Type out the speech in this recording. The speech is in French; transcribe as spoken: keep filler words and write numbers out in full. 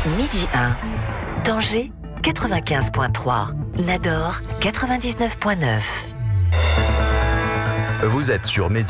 midi un. Tanger, quatre-vingt-quinze virgule trois. Nador, quatre-vingt-dix-neuf virgule neuf. Vous êtes sur Média.